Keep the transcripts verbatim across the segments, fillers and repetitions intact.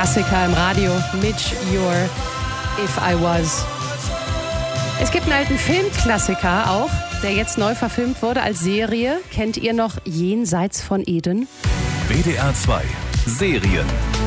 Klassiker im Radio. Mitch, Your If I Was. Es gibt einen alten Filmklassiker auch, der jetzt neu verfilmt wurde als Serie. Kennt ihr noch Jenseits von Eden? W D R zwei Serien.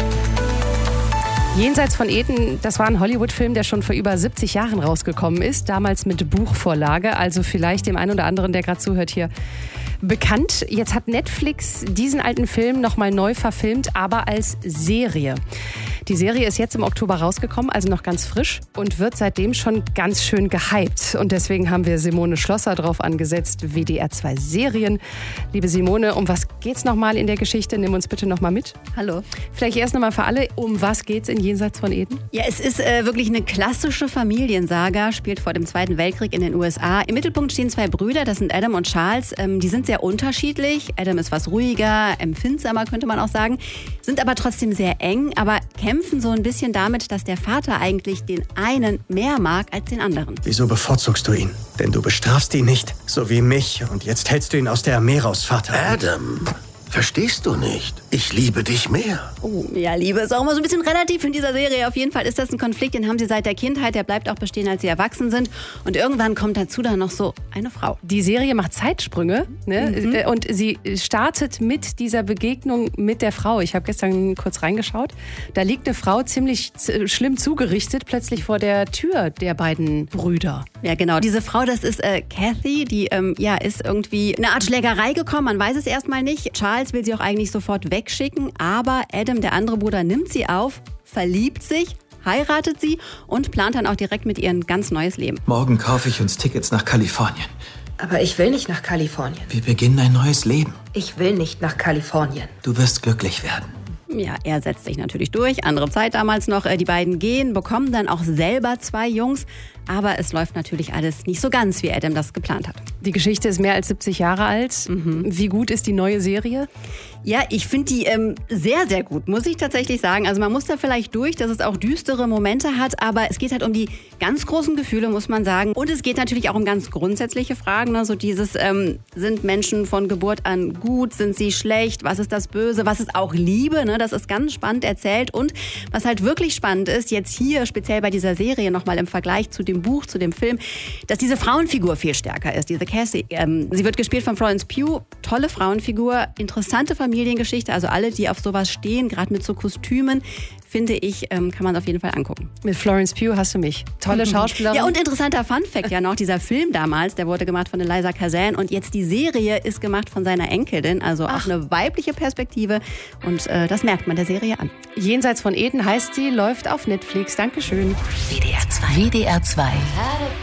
Jenseits von Eden, das war ein Hollywood-Film, der schon vor über siebzig Jahren rausgekommen ist. Damals mit Buchvorlage, also vielleicht dem einen oder anderen, der gerade zuhört hier, bekannt. Jetzt hat Netflix diesen alten Film nochmal neu verfilmt, aber als Serie. Die Serie ist jetzt im Oktober rausgekommen, also noch ganz frisch und wird seitdem schon ganz schön gehypt. Und deswegen haben wir Simone Schlosser drauf angesetzt, W D R zwei Serien. Liebe Simone, um was geht's nochmal in der Geschichte? Nimm uns bitte nochmal mit. Hallo. Vielleicht erst nochmal für alle, um was geht's in Jenseits von Eden? Ja, es ist äh, wirklich eine klassische Familiensaga, spielt vor dem Zweiten Weltkrieg in den U S A. Im Mittelpunkt stehen zwei Brüder, das sind Adam und Charles. Ähm, die sind sehr unterschiedlich. Adam ist was ruhiger, empfindsamer, könnte man auch sagen. Sind aber trotzdem sehr eng, aber kämpfen so ein bisschen damit, dass der Vater eigentlich den einen mehr mag als den anderen. Wieso bevorzugst du ihn? Denn du bestrafst ihn nicht, so wie mich. Und jetzt hältst du ihn aus der Armee raus, Vater. Adam, verstehst du nicht? Ich liebe dich mehr. Oh, ja, Liebe ist auch immer so ein bisschen relativ in dieser Serie. Auf jeden Fall ist das ein Konflikt, den haben sie seit der Kindheit. Der bleibt auch bestehen, als sie erwachsen sind. Und irgendwann kommt dazu dann noch so eine Frau. Die Serie macht Zeitsprünge, ne? Mhm. Und sie startet mit dieser Begegnung mit der Frau. Ich habe gestern kurz reingeschaut. Da liegt eine Frau ziemlich z- schlimm zugerichtet, plötzlich vor der Tür der beiden Brüder. Ja, genau. Diese Frau, das ist äh, Kathy, die ähm, ja, ist irgendwie in eine Art Schlägerei gekommen. Man weiß es erstmal nicht. Charles will sie auch eigentlich sofort wegschicken, aber Adam, der andere Bruder, nimmt sie auf, verliebt sich, heiratet sie und plant dann auch direkt mit ihr ein ganz neues Leben. Morgen kaufe ich uns Tickets nach Kalifornien. Aber ich will nicht nach Kalifornien. Wir beginnen ein neues Leben. Ich will nicht nach Kalifornien. Du wirst glücklich werden. Ja, er setzt sich natürlich durch. Andere Zeit damals noch. Die beiden gehen, bekommen dann auch selber zwei Jungs. Aber es läuft natürlich alles nicht so ganz, wie Adam das geplant hat. Die Geschichte ist mehr als siebzig Jahre alt. Mhm. Wie gut ist die neue Serie? Ja, ich finde die ähm, sehr, sehr gut, muss ich tatsächlich sagen. Also man muss da vielleicht durch, dass es auch düstere Momente hat, aber es geht halt um die ganz großen Gefühle, muss man sagen. Und es geht natürlich auch um ganz grundsätzliche Fragen. Ne? So dieses, ähm, sind Menschen von Geburt an gut, sind sie schlecht, was ist das Böse, was ist auch Liebe? Ne? Das ist ganz spannend erzählt. Und was halt wirklich spannend ist, jetzt hier speziell bei dieser Serie nochmal im Vergleich zu dem Buch, zu dem Film, dass diese Frauenfigur viel stärker ist, diese Cassie. Ähm, sie wird gespielt von Florence Pugh, tolle Frauenfigur, interessante Familiengeschichte, also alle, die auf sowas stehen, gerade mit so Kostümen, finde ich, ähm, kann man auf jeden Fall angucken. Mit Florence Pugh hast du mich. Tolle Schauspielerin. Ja, und interessanter Funfact ja noch, dieser Film damals, der wurde gemacht von Eliza Kazan und jetzt die Serie ist gemacht von seiner Enkelin, also Ach. auch eine weibliche Perspektive und äh, das merkt man der Serie an. Jenseits von Eden heißt sie, läuft auf Netflix. Dankeschön. W D R zwei. W D R zwei.